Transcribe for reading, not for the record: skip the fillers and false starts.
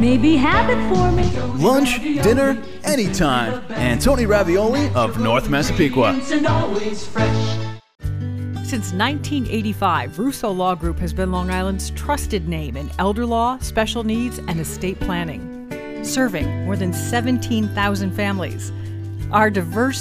Maybe have it for me. Lunch, dinner, anytime. Antoni Ravioli of North Massapequa. Since 1985, Russo Law Group has been Long Island's trusted name in elder law, special needs, and estate planning, serving more than 17,000 families. Our diverse